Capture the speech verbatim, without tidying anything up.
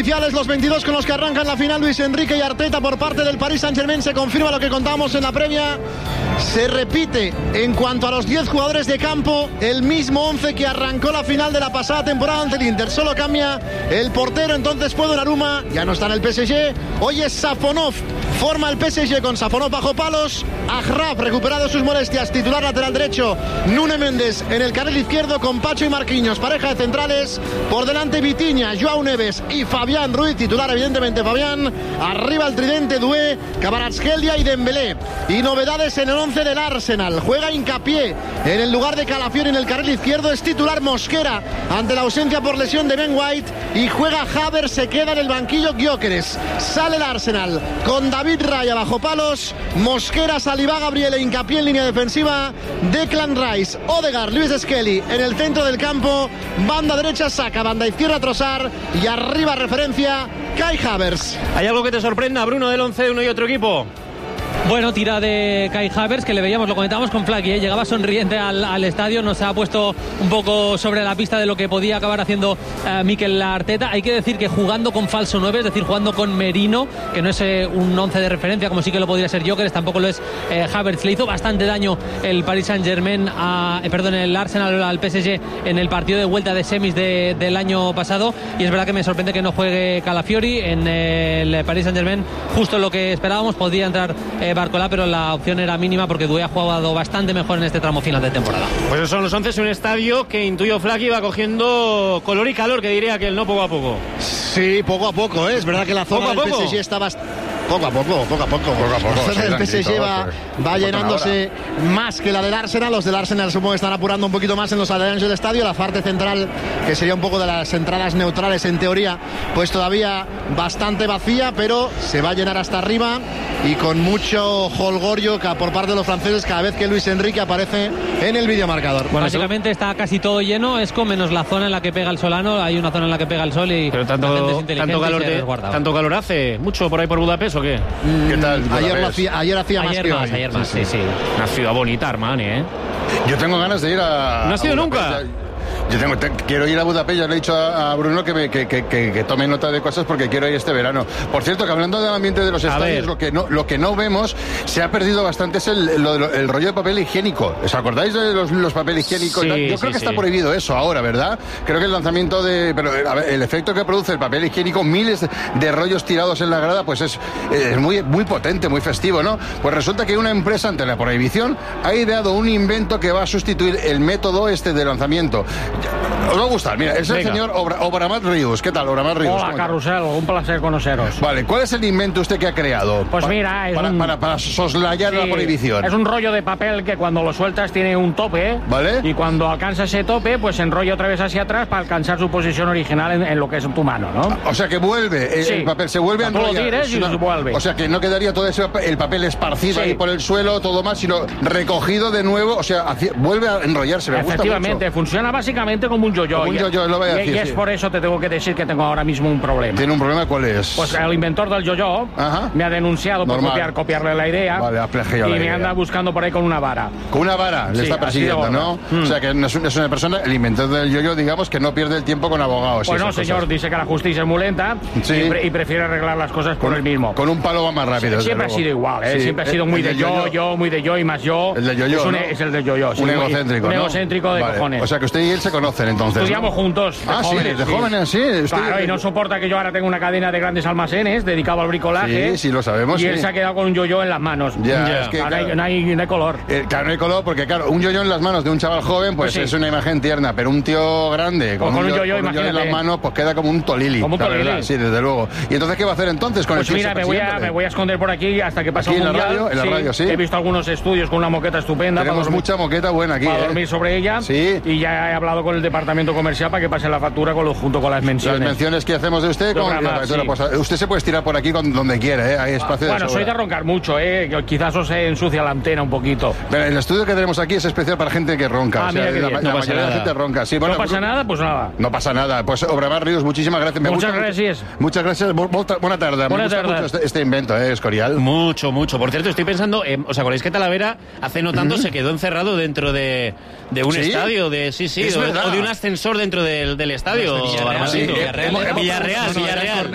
oficiales, los veintidós con los que arrancan la final. Luis Enrique y Arteta por parte del Paris Saint-Germain. Se confirma lo que contábamos en la previa. Se repite en cuanto a los diez jugadores de campo el mismo once que arrancó la final de la pasada temporada ante el Inter. Solo cambia el portero, entonces fue Donnarumma. Ya no está en el P S G. Hoy es Safonov. Forma el P S G con Safonov bajo palos. Agraf recuperado sus molestias. Titular lateral derecho. Nune Méndez en el carril izquierdo con Pacho y Marquinhos. Pareja de centrales. Por delante Vitinha, Joao Neves y Fabián Ruiz. Titular evidentemente Fabián. Arriba el tridente Doué, Kvaratskhelia y Dembélé. Y novedades en el once del Arsenal. Juega Hincapié en el lugar de Calafiori en el carril izquierdo. Es titular Mosquera ante la ausencia por lesión de Ben White. Y juega Havertz, se queda en el banquillo Gyökeres. Sale el Arsenal con David Raya bajo palos. Mosquera, Saliba, Gabriel e Hincapié en línea defensiva. Declan Rice, Odegaard, Luis Skelly en el centro del campo. Banda derecha Saka, banda izquierda Trossard. Y arriba referencia Kai Havertz. ¿Hay algo que te sorprenda, Bruno, del once de uno y otro equipo? Bueno, tira de Kai Havertz, que le veíamos, lo comentábamos con Flaky, ¿eh? Llegaba sonriente al, al estadio, nos ha puesto un poco sobre la pista de lo que podía acabar haciendo eh, Mikel Arteta. Hay que decir que jugando con falso nueve, es decir, jugando con Merino, que no es eh, un once de referencia como sí que lo podría ser Gyökeres, tampoco lo es eh, Havertz. Le hizo bastante daño el Paris Saint-Germain, a, eh, perdón, el Arsenal al P S G en el partido de vuelta de semis de, del año pasado, y es verdad que me sorprende que no juegue Calafiori en el Paris Saint-Germain, justo lo que esperábamos. Podía entrar eh, Barcola, pero la opción era mínima porque Doué ha jugado bastante mejor en este tramo final de temporada. Pues esos son los once, un estadio que intuyo Flaky va cogiendo color y calor, que diría que él, no, poco a poco. Sí, poco a poco, ¿eh? Es verdad que la zona del P S G está bastante... Poco a poco, poco a poco. Poco a poco. La zona Sí, del P S G va, va llenándose más que la del Arsenal. Los del Arsenal supongo que están apurando un poquito más en los alrededores del estadio. La parte central, que sería un poco de las entradas neutrales en teoría, pues todavía bastante vacía, pero se va a llenar hasta arriba y con mucho jolgorio por parte de los franceses cada vez que Luis Enrique aparece en el videomarcador. Bueno, básicamente está casi todo lleno, es con menos la zona en la que pega el solano. Hay una zona en la que pega el sol y pero tanto, la gente es inteligente tanto calor y se de, resguarda. tanto calor hace, mucho por ahí por Budapest, ¿o qué? ¿Qué tal? Ayer, lo hacía, ayer hacía ayer más que más, hoy. ayer más, sí, sí. Una ciudad bonita, Armani, ¿eh? Yo tengo ganas de ir a... ¿No has ido nunca? Yo tengo, te, quiero ir a Budapest, ya le he dicho a, a Bruno que, me, que, que, que, que tome nota de cosas porque quiero ir este verano. Por cierto, que hablando del ambiente de los estadios, lo que, no, lo que no vemos, se ha perdido bastante es el, lo, lo, el rollo de papel higiénico. ¿Os acordáis de los, los papel higiénicos? Sí, Yo sí, creo que sí. está prohibido eso ahora, ¿verdad? Creo que el lanzamiento de... Pero a ver, el efecto que produce el papel higiénico, miles de, de rollos tirados en la grada, pues es, es muy, muy potente, muy festivo, ¿no? Pues resulta que una empresa, ante la prohibición, ha ideado un invento que va a sustituir el método este de lanzamiento. Os va a gustar, mira, es el Venga. señor Obra, Obramat Ríos. ¿Qué tal, Obramat Ríos? Hola, Carrusel, un placer conoceros. Vale, ¿cuál es el invento usted que ha creado? Pues Pa- mira, es para, un... para, para soslayar Sí, la prohibición. es un rollo de papel que cuando lo sueltas tiene un tope. ¿Vale? Y cuando alcanza ese tope, pues se enrolla otra vez hacia atrás para alcanzar su posición original en, en lo que es tu mano, ¿no? O sea que vuelve, el, Sí. el papel se vuelve a Tú lo enrollar. tires y No, vuelve. O sea que no quedaría todo ese papel- el papel esparcido Sí. ahí por el suelo, todo más, sino recogido de nuevo, o sea, hacia- vuelve a enrollarse. Me gusta Efectivamente, mucho. funciona básicamente como un yo-yo. Como un Y- yo-yo, lo voy a y- decir, Y es sí. por eso te tengo que decir que tengo ahora mismo un problema. ¿Tiene un problema? ¿Cuál es? Pues el inventor del yo-yo Ajá. me ha denunciado por Normal. copiar, copiarle la idea. Vale, ha plagiado y la me idea. anda buscando por ahí con una vara. Con una vara le Sí, está así de persiguiendo, gorda. ¿no? Mm. O sea que no es, un- es una persona, el inventor del yo-yo, digamos, que no pierde el tiempo con abogados. y Pues no, esas señor, cosas. dice que la justicia es muy lenta Sí. y, pre- y prefiere arreglar las cosas por él mismo. Con un palo va más rápido. desde Siempre ha luego. sido igual, ¿eh? Sí. Siempre ha sido muy El de del yo, yo-yo. yo, muy de yo y más yo. El de yo-yo, Es, un- ¿no? es el del yo-yo, sí, Un muy- egocéntrico, Un ¿no? egocéntrico de Vale. cojones. O sea que usted y él se conocen entonces, Estudiamos ¿no? juntos, de Ah, sí, jóvenes. de jóvenes, sí. Usted- Claro, y no soporta que yo ahora tenga una cadena de grandes almacenes dedicado al bricolaje. Sí, sí, lo sabemos, Y él sí. se ha quedado con un yo-yo en las manos. Ya, Ya. es que, Ah, no, hay, claro, no hay- no hay color. eh, claro, no hay color, porque claro, un yo-yo en las manos de un chaval joven, pues Pues sí. es una imagen tierna, pero un tío grande con, Pues con un yo- yo-yo, con un yo en las imagínate. manos, pues queda como un tolili. Como un la tolili. verdad, sí, desde luego. ¿Y entonces qué va a hacer entonces con Pues el mira, me voy, a, me voy a esconder por aquí hasta que pase Aquí el en la mundial. radio, en la radio, sí. He visto algunos estudios con una moqueta estupenda. para Tenemos dormir- mucha moqueta buena aquí, para ¿eh? dormir sobre ella. Sí. Y ya he hablado con el departamento comercial para que pase la factura con lo, junto con las menciones. Las menciones que hacemos de usted, con, Programar, sí. pues, usted se puede estirar por aquí con, donde quiera, ¿eh? Hay espacio de Bueno, soy de sobra. roncar mucho, ¿eh? Que quizás os ensucia la antena un poquito. Pero el estudio que tenemos aquí es especial para gente que ronca. Ah, o sea, mira qué la, bien. la No pasa mayoría de la nada. gente ronca. Sí, bueno, no pasa Bru- nada, pues nada. No pasa nada. Pues Obramar Ríos, muchísimas gracias. Me Muchas gusta mucho- gracias. Muchas gracias. Bu- bu- Buena tarde. Me Buena gusta tarde. mucho este, este invento, ¿eh, Escorial? Mucho, mucho. Por cierto, estoy pensando, eh, ¿os acordáis que Talavera hace no tanto se quedó encerrado dentro de, de un ¿Sí? estadio? De, sí, sí, Es o, verdad. o de un ascensador dentro del, del estadio. Villarreal, Armandito. sí, Villarreal. Villarreal, Villarreal.